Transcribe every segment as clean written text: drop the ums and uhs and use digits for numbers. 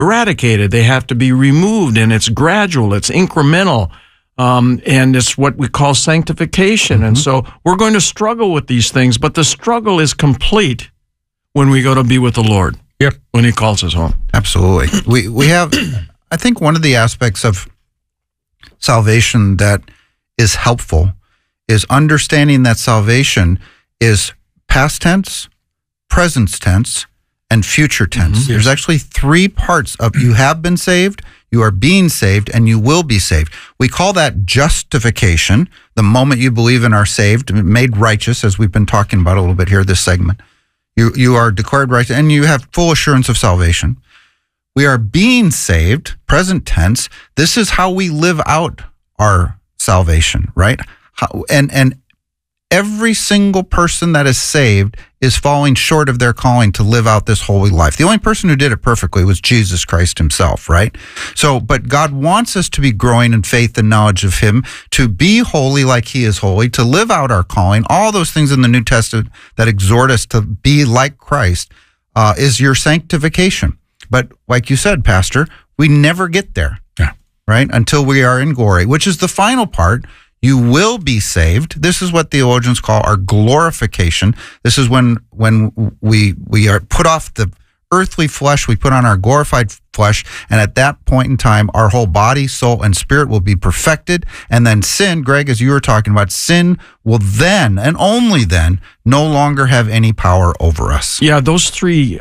eradicated. They have to be removed, and it's gradual, it's incremental, and it's what we call sanctification. And so we're going to struggle with these things, but the struggle is complete when we go to be with the Lord. Yep. When He calls us home. Absolutely. We have, I think one of the aspects of salvation that is helpful is understanding that salvation is past tense, present tense, and future tense. There's actually 3 parts of you have been saved, you are being saved, and you will be saved. We call that justification, the moment you believe and are saved, made righteous, as we've been talking about a little bit here, this segment. You are declared righteous, and you have full assurance of salvation. We are being saved, present tense. This is how we live out our salvation, right? And every single person that is saved is falling short of their calling to live out this holy life. The only person who did it perfectly was Jesus Christ himself, right? So, but God wants us to be growing in faith and knowledge of him, to be holy like he is holy, to live out our calling. All those things in the New Testament that exhort us to be like Christ is your sanctification. But like you said, Pastor, we never get there, right? Until we are in glory, which is the final part. You will be saved. This is what theologians call our glorification. This is when we are put off the earthly flesh, we put on our glorified flesh, and at that point in time, our whole body, soul, and spirit will be perfected. And then sin, Greg, as you were talking about, sin will then, and only then, no longer have any power over us. Yeah, those 3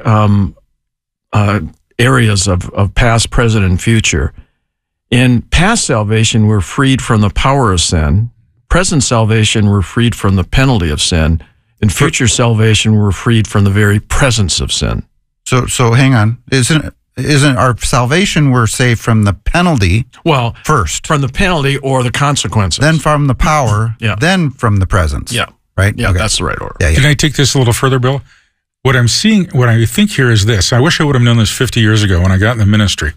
areas of past, present, and future. In past salvation, we're freed from the power of sin. Present salvation, we're freed from the penalty of sin. In future salvation, we're freed from the very presence of sin. So hang on. Isn't our salvation, we're saved from the penalty first? From the penalty or the consequences. Then from the power, then from the presence. Yeah. Right? Yeah, that's the right order. Yeah. Can I take this a little further, Bill? What I'm seeing, what I think here is this. I wish I would have known this 50 years ago when I got in the ministry.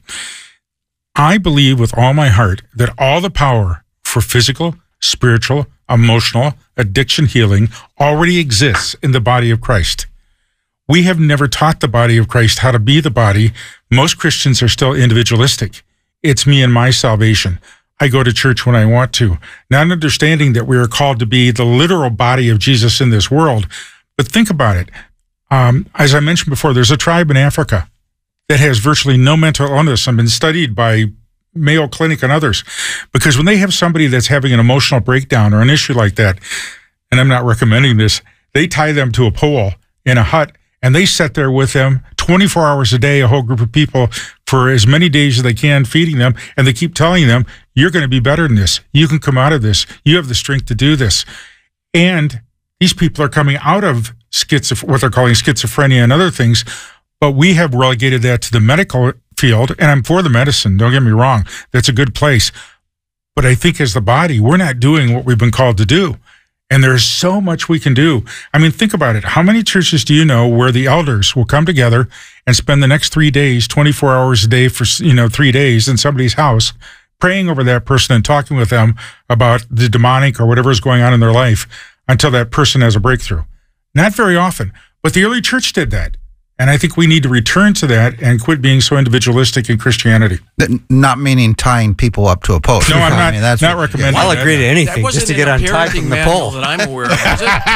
I believe with all my heart that all the power for physical, spiritual, emotional, addiction healing already exists in the body of Christ. We have never taught the body of Christ how to be the body. Most Christians are still individualistic. It's me and my salvation. I go to church when I want to, not understanding that we are called to be the literal body of Jesus in this world. But think about it. As I mentioned before, there's a tribe in Africa that has virtually no mental illness and been studied by Mayo Clinic and others. Because when they have somebody that's having an emotional breakdown or an issue like that, and I'm not recommending this, they tie them to a pole in a hut and they sit there with them 24 hours a day, a whole group of people, for as many days as they can, feeding them. And they keep telling them, you're going to be better than this. You can come out of this. You have the strength to do this. And these people are coming out of what they're calling schizophrenia and other things. But we have relegated that to the medical field, and I'm for the medicine, don't get me wrong. That's a good place. But I think as the body, we're not doing what we've been called to do. And there's so much we can do. I mean, think about it. How many churches do you know where the elders will come together and spend the next 3 days, 24 hours a day for 3 days in somebody's house, praying over that person and talking with them about the demonic or whatever is going on in their life until that person has a breakthrough? Not very often, but the early church did that. And I think we need to return to that and quit being so individualistic in Christianity. Not meaning tying people up to a post. No, I'm not recommending I'll that. agree to anything just to get untied from the pole. That I'm aware of,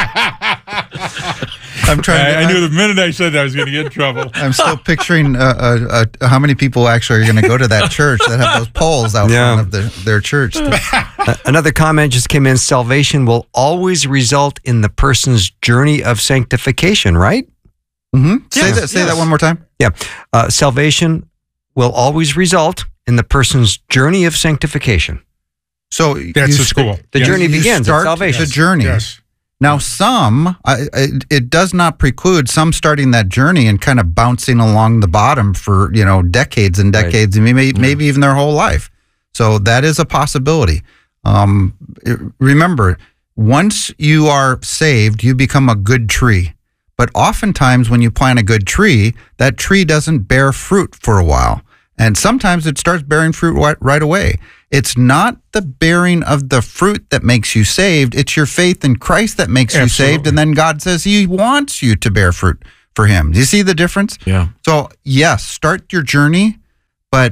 is it? I'm trying. I knew the minute I said that I was going to get in trouble. I'm still picturing how many people actually are going to go to that church that have those poles out front of their church. Another comment just came in. Salvation will always result in the person's journey of sanctification, right? Mm-hmm. Say that one more time. Yeah. Salvation will always result in the person's journey of sanctification. So that's the school. The journey begins at salvation. The journey. Yes. Now, it does not preclude some starting that journey and kind of bouncing along the bottom for decades and decades, and maybe even their whole life. So that is a possibility. Remember, once you are saved, you become a good tree. But oftentimes when you plant a good tree, that tree doesn't bear fruit for a while. And sometimes it starts bearing fruit right away. It's not the bearing of the fruit that makes you saved. It's your faith in Christ that makes you saved. And then God says he wants you to bear fruit for him. Do you see the difference? Yeah. So yes, start your journey, but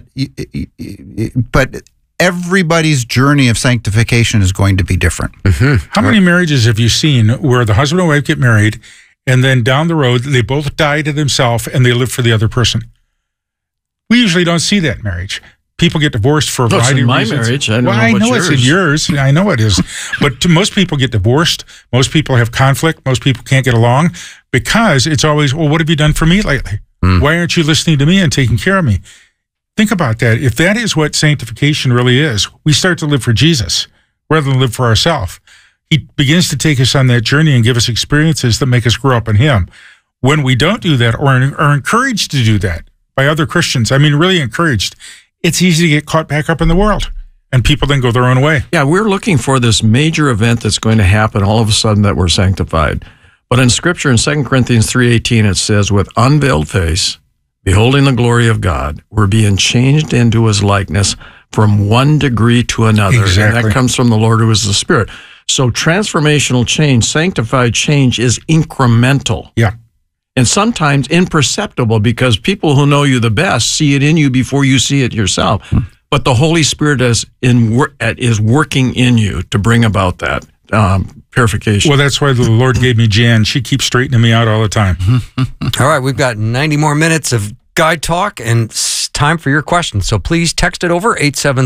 everybody's journey of sanctification is going to be different. How many marriages have you seen where the husband and wife get married and then down the road they both die to themselves and they live for the other person? We usually don't see that in marriage. People get divorced for a variety of reasons. Marriage. I know it's in yours. I know it is. But most people get divorced. Most people have conflict. Most people can't get along because it's always, well, what have you done for me lately? Why aren't you listening to me and taking care of me? Think about that. If that is what sanctification really is, we start to live for Jesus rather than live for ourselves. He begins to take us on that journey and give us experiences that make us grow up in Him. When we don't do that or are encouraged to do that by other Christians, I mean really encouraged, it's easy to get caught back up in the world, and people then go their own way. Yeah, we're looking for this major event that's going to happen all of a sudden that we're sanctified. But in Scripture, in 2 Corinthians 3:18, it says, with unveiled face, beholding the glory of God, we're being changed into His likeness from one degree to another. Exactly. And that comes from the Lord who is the Spirit. So transformational change, sanctified change is incremental. Yeah. And sometimes imperceptible because people who know you the best see it in you before you see it yourself. But the Holy Spirit is working in you to bring about that purification. Well, that's why the Lord gave me Jan. She keeps straightening me out all the time. All right, we've got 90 more minutes of Guy Talk and it's time for your questions. So please text it over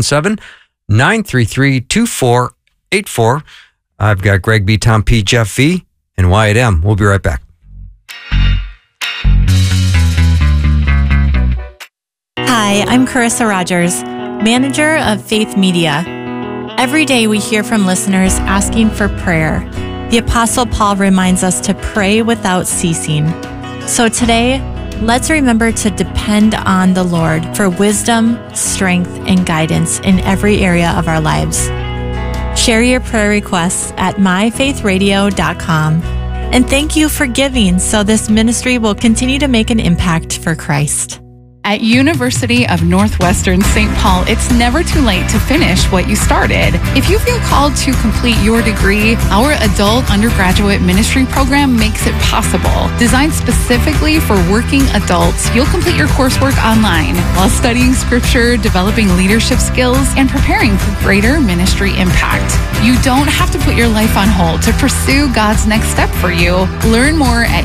877-933-2484. I've got Greg B, Tom P, Jeff V, and Wyatt M. We'll be right back. Hi, I'm Carissa Rogers, manager of Faith Media. Every day we hear from listeners asking for prayer. The Apostle Paul reminds us to pray without ceasing. So today, let's remember to depend on the Lord for wisdom, strength, and guidance in every area of our lives. Share your prayer requests at myfaithradio.com. And thank you for giving so this ministry will continue to make an impact for Christ. At University of Northwestern St. Paul, it's never too late to finish what you started. If you feel called to complete your degree, our adult undergraduate ministry program makes it possible. Designed specifically for working adults, you'll complete your coursework online while studying scripture, developing leadership skills, and preparing for greater ministry impact. You don't have to put your life on hold to pursue God's next step for you. Learn more at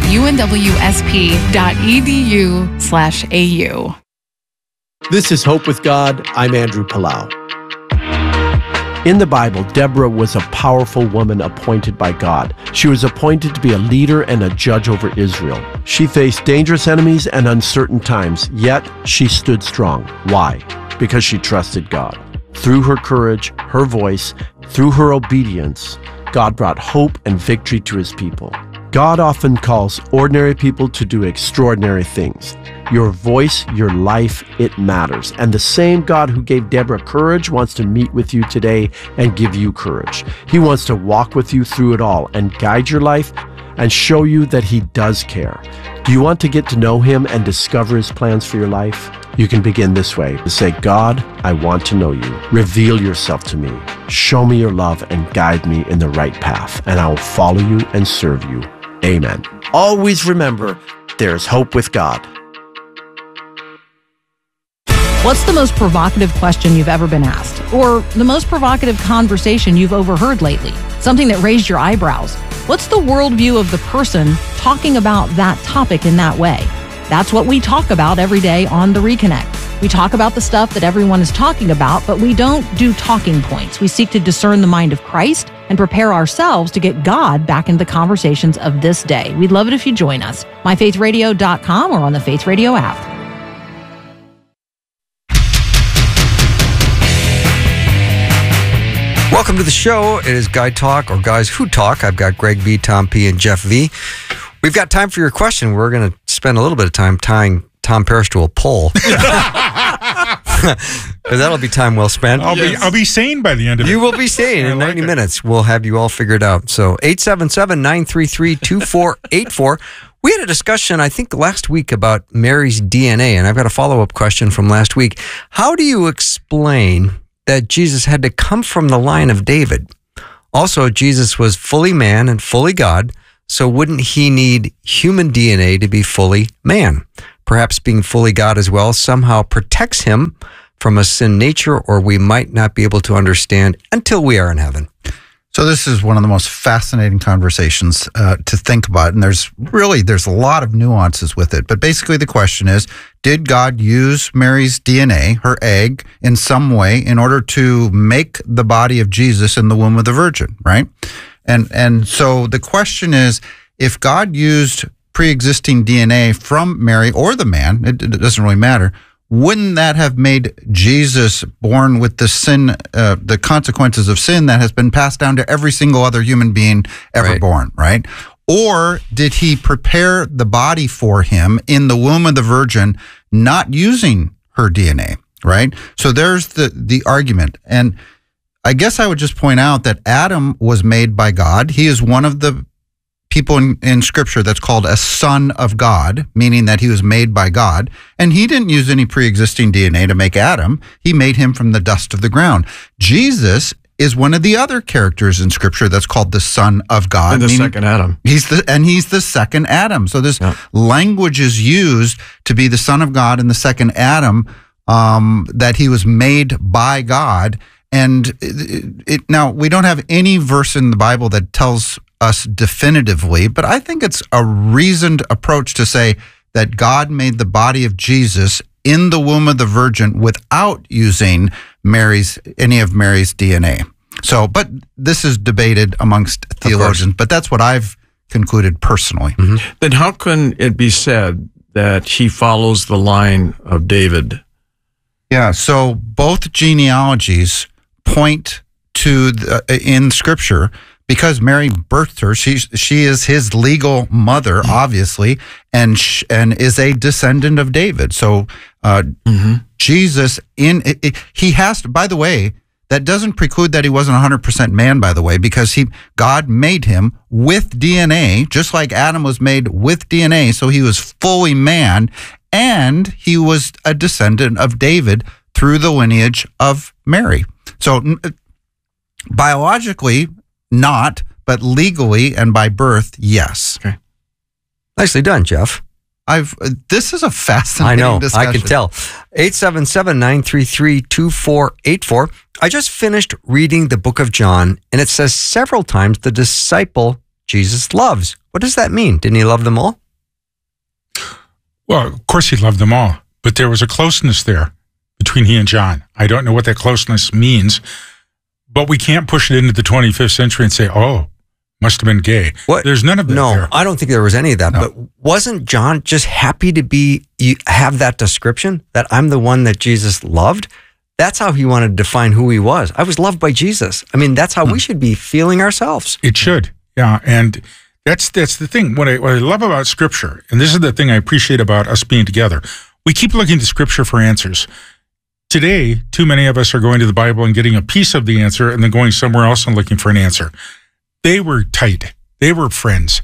unwsp.edu/au. This is Hope with God. I'm Andrew Palau. In the Bible, Deborah was a powerful woman appointed by God. She was appointed to be a leader and a judge over Israel. She faced dangerous enemies and uncertain times, yet she stood strong. Why? Because she trusted God. Through her courage, her voice, through her obedience, God brought hope and victory to His people. God often calls ordinary people to do extraordinary things. Your voice, your life, it matters. And the same God who gave Deborah courage wants to meet with you today and give you courage. He wants to walk with you through it all and guide your life and show you that He does care. Do you want to get to know Him and discover His plans for your life? You can begin this way. Say, God, I want to know you. Reveal yourself to me. Show me your love and guide me in the right path, and I will follow you and serve you. Amen. Always remember, there's hope with God. What's the most provocative question you've ever been asked? Or the most provocative conversation you've overheard lately? Something that raised your eyebrows? What's the worldview of the person talking about that topic in that way? That's what we talk about every day on The Reconnect. We talk about the stuff that everyone is talking about, but we don't do talking points. We seek to discern the mind of Christ and prepare ourselves to get God back into the conversations of this day. We'd love it if you join us. myfaithradio.com or on the Faith Radio app. Welcome to the show. It is Guy Talk, or Guys Who Talk. I've got Greg B, Tom P, and Jeff V. We've got time for your question. We're going to spend a little bit of time tying Tom Parrish to a pole. That'll be time well spent. I'll be sane by the end of it. You will be sane in 90 minutes. We'll have you all figured out. So 877-933-2484. We had a discussion, I think, last week about Mary's DNA, and I've got a follow-up question from last week. How do you explain that Jesus had to come from the line of David? Also, Jesus was fully man and fully God, so wouldn't He need human DNA to be fully man? perhaps being fully God as well, somehow protects him from a sin nature, or we might not be able to understand until we are in heaven. So this is one of the most fascinating conversations to think about, and there's a lot of nuances with it. But basically the question is, did God use Mary's DNA, her egg, in some way in order to make the body of Jesus in the womb of the Virgin, right? And so the question is, if God used pre-existing DNA from Mary or the man, it doesn't really matter, wouldn't that have made Jesus born with the sin, the consequences of sin that has been passed down to every single other human being ever born, right? Or did he prepare the body for him in the womb of the Virgin, not using her DNA, right? So there's the argument. And I guess I would just point out that Adam was made by God. He is one of the people in Scripture that's called a son of God, meaning that he was made by God. And he didn't use any pre-existing DNA to make Adam. He made him from the dust of the ground. Jesus is one of the other characters in Scripture that's called the Son of God. And the second Adam. He's the second Adam. So this language is used to be the Son of God and the second Adam, that he was made by God. And now, we don't have any verse in the Bible that tells us definitively, but I think it's a reasoned approach to say that God made the body of Jesus in the womb of the Virgin without using any of Mary's DNA. So, but this is debated amongst theologians, but that's what I've concluded personally. Mm-hmm. Then how can it be said that he follows the line of David? Yeah, so both genealogies point to in Scripture, because Mary birthed her. She is his legal mother, obviously, and is a descendant of David. So Jesus, he has to, by the way, that doesn't preclude that he wasn't 100% man, by the way, because God made him with DNA, just like Adam was made with DNA. So he was fully man, and he was a descendant of David through the lineage of Mary. So biologically, not, but legally and by birth, yes. Okay. Nicely done, Jeff. This is a fascinating discussion. I can tell. 877-933-2484. I just finished reading the book of John, and it says several times the disciple Jesus loves. What does that mean? Didn't he love them all? Well, of course he loved them all, but there was a closeness there between he and John. I don't know what that closeness means, but we can't push it into the 25th century and say, oh, must have been gay. What? There's none of that there. I don't think there was any of that. No. But wasn't John just happy to have that description, that I'm the one that Jesus loved? That's how he wanted to define who he was. I was loved by Jesus. I mean, that's how we should be feeling ourselves. It should, yeah. And that's the thing. What I love about Scripture, and this is the thing I appreciate about us being together, we keep looking to Scripture for answers. Today, too many of us are going to the Bible and getting a piece of the answer and then going somewhere else and looking for an answer. They were tight. They were friends.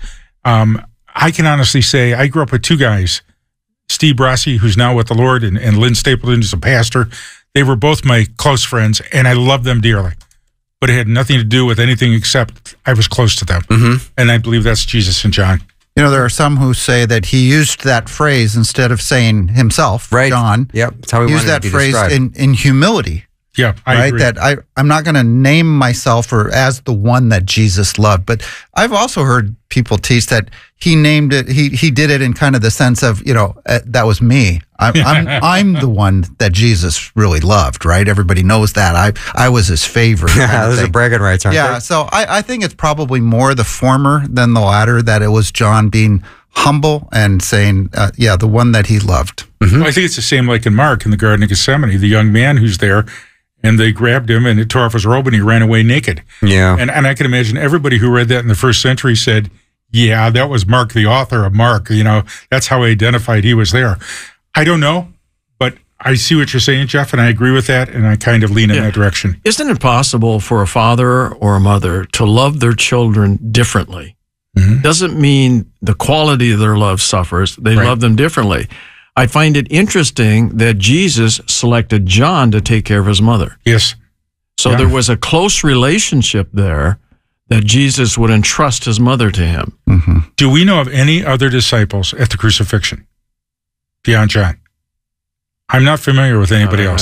I can honestly say I grew up with two guys, Steve Brossi, who's now with the Lord, and Lynn Stapleton, who's a pastor. They were both my close friends, and I love them dearly. But it had nothing to do with anything except I was close to them. Mm-hmm. And I believe that's Jesus and John. You know, there are some who say that he used that phrase instead of saying himself, John. Yep, that's how he used that phrase in humility. Yeah, I agree. That I'm not going to name myself as the one that Jesus loved. But I've also heard people teach that he named it. He did it in kind of the sense of, that was me. I'm the one that Jesus really loved. Right? Everybody knows that. I was his favorite. Yeah, those are bragging rights, aren't they? Yeah. So I think it's probably more the former than the latter. That it was John being humble and saying, the one that he loved. Mm-hmm. Well, I think it's the same like in Mark in the Garden of Gethsemane, the young man who's there. And they grabbed him and it tore off his robe and he ran away naked. Yeah. And I can imagine everybody who read that in the first century said, yeah, that was Mark, the author of Mark. That's how I identified he was there. I don't know, but I see what you're saying, Jeff, and I agree with that, and I kind of lean in that direction. Isn't it possible for a father or a mother to love their children differently? Mm-hmm. Doesn't mean the quality of their love suffers. They love them differently. I find it interesting that Jesus selected John to take care of his mother. Yes. So there was a close relationship there that Jesus would entrust his mother to him. Mm-hmm. Do we know of any other disciples at the crucifixion? beyond John. I'm not familiar with anybody else.